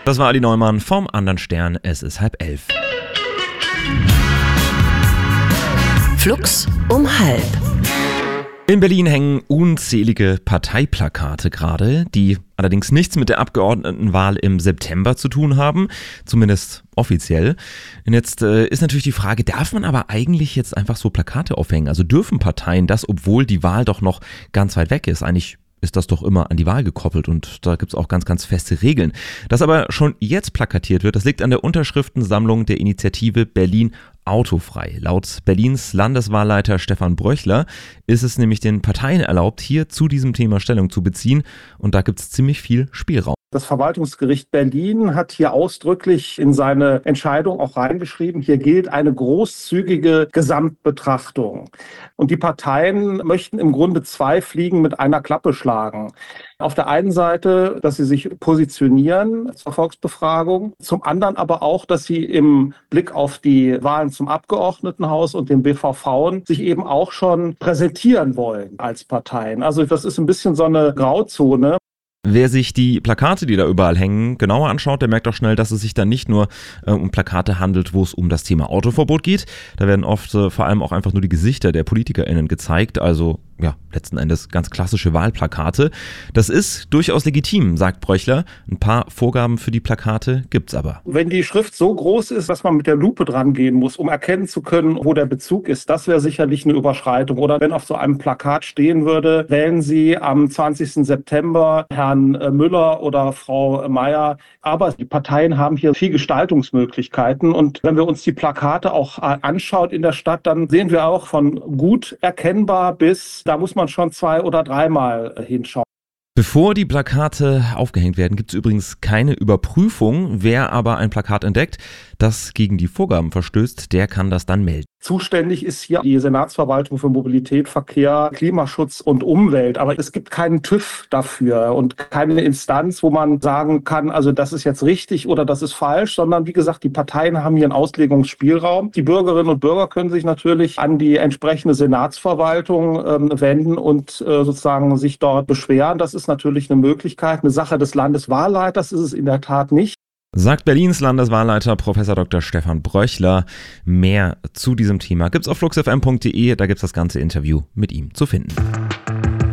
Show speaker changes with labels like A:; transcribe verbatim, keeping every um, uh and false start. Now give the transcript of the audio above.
A: Das war Adi Neumann vom anderen Stern. Es ist halb elf.
B: Flux um halb.
A: In Berlin hängen unzählige Parteiplakate gerade, die allerdings nichts mit der Abgeordnetenwahl im September zu tun haben, zumindest offiziell. Und jetzt äh, ist natürlich die Frage, darf man aber eigentlich jetzt einfach so Plakate aufhängen? Also dürfen Parteien das, obwohl die Wahl doch noch ganz weit weg ist? Eigentlich ist das doch immer an die Wahl gekoppelt und da gibt's auch ganz, ganz feste Regeln. Dass aber schon jetzt plakatiert wird, das liegt an der Unterschriftensammlung der Initiative Berlin autofrei. Laut Berlins Landeswahlleiter Stefan Bröchler ist es nämlich den Parteien erlaubt, hier zu diesem Thema Stellung zu beziehen und da gibt's ziemlich viel Spielraum.
C: Das Verwaltungsgericht Berlin hat hier ausdrücklich in seine Entscheidung auch reingeschrieben, hier gilt eine großzügige Gesamtbetrachtung. Und die Parteien möchten im Grunde zwei Fliegen mit einer Klappe schlagen. Auf der einen Seite, dass sie sich positionieren zur Volksbefragung, zum anderen aber auch, dass sie im Blick auf die Wahlen zum Abgeordnetenhaus und den B V V sich eben auch schon präsentieren wollen als Parteien. Also das ist ein bisschen so eine Grauzone.
A: Wer sich die Plakate, die da überall hängen, genauer anschaut, der merkt auch schnell, dass es sich dann nicht nur äh, um Plakate handelt, wo es um das Thema Autoverbot geht. Da werden oft äh, vor allem auch einfach nur die Gesichter der PolitikerInnen gezeigt, also ja, letzten Endes ganz klassische Wahlplakate. Das ist durchaus legitim, sagt Bröchler. Ein paar Vorgaben für die Plakate gibt's aber.
C: Wenn die Schrift so groß ist, dass man mit der Lupe dran gehen muss, um erkennen zu können, wo der Bezug ist, das wäre sicherlich eine Überschreitung. Oder wenn auf so einem Plakat stehen würde, wählen Sie am zwanzigsten September Herrn Müller oder Frau Mayer. Aber die Parteien haben hier viel Gestaltungsmöglichkeiten. Und wenn wir uns die Plakate auch anschauen in der Stadt, dann sehen wir auch von gut erkennbar bis, da muss man schon zwei- oder dreimal hinschauen.
A: Bevor die Plakate aufgehängt werden, gibt es übrigens keine Überprüfung. Wer aber ein Plakat entdeckt, das gegen die Vorgaben verstößt, der kann das dann melden.
C: Zuständig ist hier die Senatsverwaltung für Mobilität, Verkehr, Klimaschutz und Umwelt. Aber es gibt keinen TÜV dafür und keine Instanz, wo man sagen kann, also das ist jetzt richtig oder das ist falsch, sondern wie gesagt, die Parteien haben hier einen Auslegungsspielraum. Die Bürgerinnen und Bürger können sich natürlich an die entsprechende Senatsverwaltung ähm, wenden und äh, sozusagen sich dort beschweren. Das ist natürlich eine Möglichkeit. Eine Sache des Landeswahlleiters ist es in der Tat nicht.
A: Sagt Berlins Landeswahlleiter Professor Doktor Stefan Bröchler. Mehr zu diesem Thema gibt's auf flux f m punkt d e, da gibt's das ganze Interview mit ihm zu finden.